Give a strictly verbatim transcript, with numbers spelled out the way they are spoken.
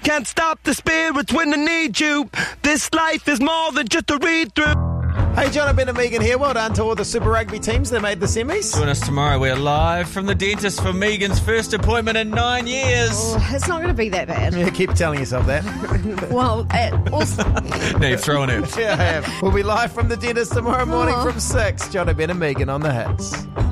Can't stop the spirits when I need you. This life is more than just a read-through. Hey, John and Ben and Megan here. Well done to all the Super Rugby teams that made the semis. Join us tomorrow. We're live from the dentist for Megan's first appointment in nine years. Oh, it's not going to be that bad. Yeah, keep telling yourself that. Well, uh, also... No, you're throwing it. Yeah, I am. We'll be live from the dentist tomorrow morning Oh. from six. John and Ben and Megan on the hits.